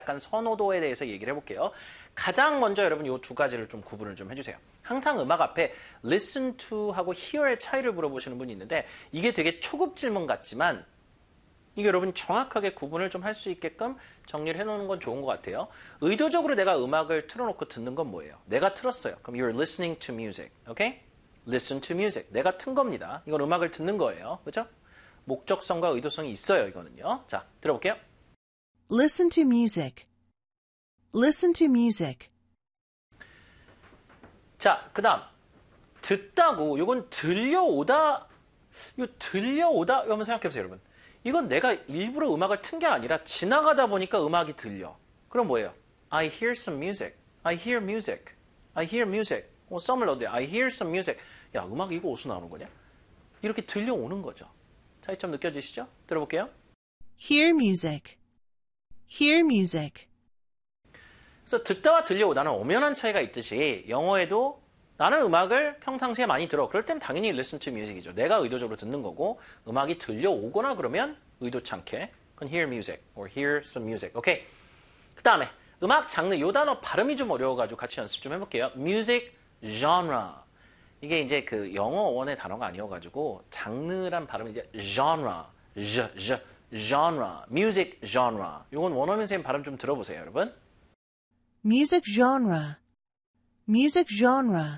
약간 선호도에 대해서 얘기를 해볼게요. 가장 먼저 여러분 이 두 가지를 좀 구분을 좀 해주세요. 항상 음악 앞에 listen to 하고 hear의 차이를 물어보시는 분이 있는데 이게 되게 초급 질문 같지만 이게 여러분 정확하게 구분을 좀 할 수 있게끔 정리를 해놓는 건 좋은 것 같아요. 의도적으로 내가 음악을 틀어놓고 듣는 건 뭐예요? 내가 틀었어요. 그럼 you're listening to music. Okay? Listen to music. 내가 튼 겁니다. 이건 음악을 듣는 거예요. 그죠? 목적성과 의도성이 있어요. 이거는요. 자, 들어볼게요. Listen to music. Listen to music. 자, 그 다음 듣다고 이건 들려오다 이거 들려오다 한번 생각해보세요. 여러분. 이건 내가 일부러 음악을 튼 게 아니라 지나가다 보니까 음악이 들려. 그럼 뭐예요? I hear some music. I hear music. I hear music. 썸을 넣어도 돼. I hear some music. 야, 음악이 이거 어디서 나오는 거냐? 이렇게 들려오는 거죠. 차이점 느껴지시죠? 들어볼게요. Hear music. Hear music. 그래서 듣다와 들려오다는 엄연한 차이가 있듯이 영어에도 나는 음악을 평상시에 많이 들어. 그럴 땐 당연히 listen to music이죠. 내가 의도적으로 듣는 거고 음악이 들려오거나 그러면 의도치 않게 그건 hear music or hear some music. 오케이. 그 다음에 음악 장르 이 단어 발음이 좀 어려워가지고 같이 연습 좀 해볼게요. music genre. 이게 이제 그 영어 원의 단어가 아니어가지고 장르란 발음이 이제 genre. genre. music genre. 이건 원어민 선생님 발음 좀 들어보세요, 여러분. Music genre. Music genre.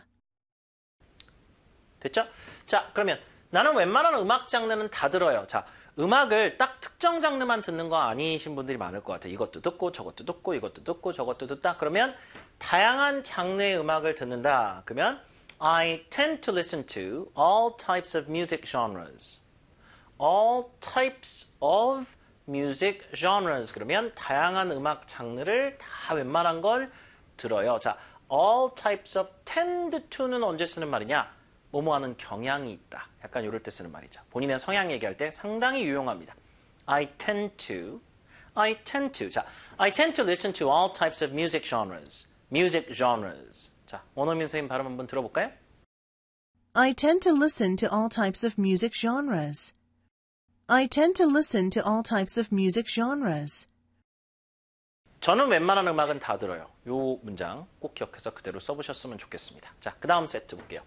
됐죠? 자, 그러면 나는 웬만한 음악 장르는 다 들어요. 자, 음악을 딱 특정 장르만 듣는 거 아니신 분들이 많을 것 같아요. 이것도 듣고 저것도 듣고 이것도 듣고 저것도 듣다. 그러면 다양한 장르의 음악을 듣는다. 그러면 I tend to listen to all types of music genres. All types of music genres. 그러면 다양한 음악 장르를 다 웬만한 걸 들어요. 자, all types of tend to는 언제 쓰는 말이냐? 뭐뭐 하는 경향이 있다. 약간 이럴 때 쓰는 말이죠. 본인의 성향 얘기할 때 상당히 유용합니다. I tend to. 자, I tend to listen to all types of music genres. Music genres. 자, 원어민 선생님 발음 한번 들어볼까요? I tend to listen to all types of music genres. I tend to listen to all types of music genres. 저는 웬만한 음악은 다 들어요. 이 문장 꼭 기억해서 그대로 써보셨으면 좋겠습니다. 자, 그 다음 세트 볼게요.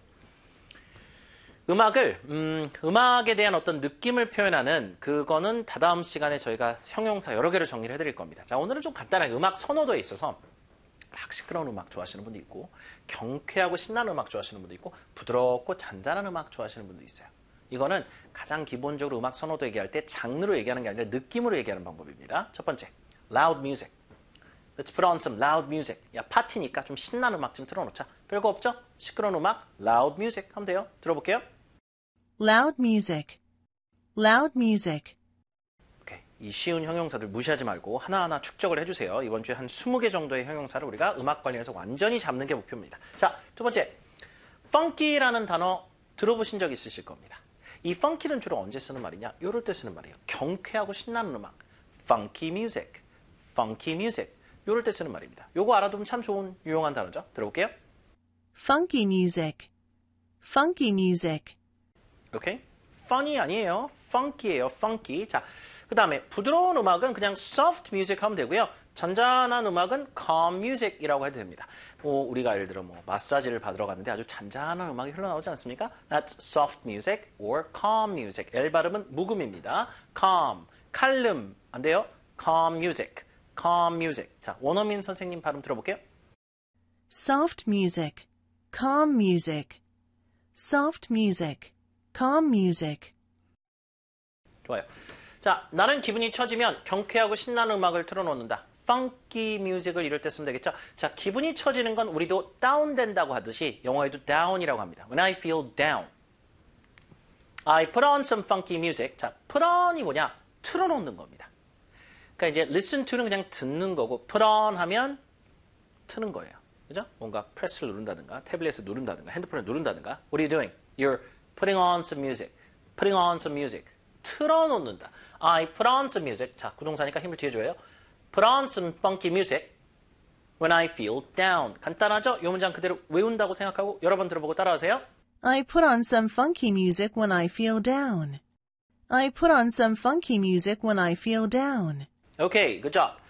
음악에 대한 어떤 느낌을 표현하는 그거는 다다음 시간에 저희가 형용사 여러 개를 정리를 해드릴 겁니다. 자, 오늘은 좀 간단하게 음악 선호도에 있어서 막 시끄러운 음악 좋아하시는 분도 있고 경쾌하고 신나는 음악 좋아하시는 분도 있고 부드럽고 잔잔한 음악 좋아하시는 분도 있어요. 이거는 가장 기본적으로 음악 선호도 얘기할 때 장르로 얘기하는 게 아니라 느낌으로 얘기하는 방법입니다. 첫 번째, loud music. Let's put on some loud music. 야, 파티니까 좀 신나는 음악 좀 틀어놓자. 별거 없죠? 시끄러운 음악, loud music 하면 돼요. 들어볼게요. Loud music. Loud music. 오케이. 이 쉬운 형용사들 무시하지 말고 하나하나 축적을 해주세요. 이번 주에 한 20개 정도의 형용사를 우리가 음악 관련해서 완전히 잡는 게 목표입니다. 자, 두 번째, funky라는 단어 들어보신 적 있으실 겁니다. 이 funky는 주로 언제 쓰는 말이냐? 이럴 때 쓰는 말이에요. 경쾌하고 신나는 음악. funky music. funky music. 이럴 때 쓰는 말입니다. 요거 알아두면 참 좋은 유용한 단어죠. 들어볼게요. Funky music. Funky music. 오케이? funny 아니에요. funky예요. funky. 자, 그 다음에 부드러운 음악은 그냥 soft music 하면 되고요. 잔잔한 음악은 calm music이라고 해도 됩니다. 우리가 예를 들어 마사지를 받으러 갔는데 아주 잔잔한 음악이 흘러나오지 않습니까? That's soft music or calm music. L 발음은 묵음입니다. calm, 칼름 안 돼요? calm music, calm music. 자, 원어민 선생님 발음 들어볼게요. Soft music. Calm music. Soft music. Calm music. 좋아요. 자, 나는 기분이 처지면 경쾌하고 신나는 음악을 틀어놓는다. funky music을 이럴 때 쓰면 되겠죠. 자, 기분이 처지는 건 우리도 다운된다고 하듯이 영어에도 down이라고 합니다. When I feel down. I put on some funky music. 자, put on이 뭐냐? 틀어놓는 겁니다. 그러니까 이제 listen to는 그냥 듣는 거고 put on 하면 트는 거예요. 그죠? 뭔가 프레스를 누른다든가 태블릿을 누른다든가 핸드폰을 누른다든가 What are you doing? You're putting on some music. Putting on some music. 틀어놓는다. I put on some music. 자, 구동사니까 힘을 뒤에 줘요. Put on some funky music when I feel down. 간단하죠? 이 문장 그대로 외운다고 생각하고 여러 번 들어보고 따라하세요. I put on some funky music when I feel down. I put on some funky music when I feel down. Okay, good job.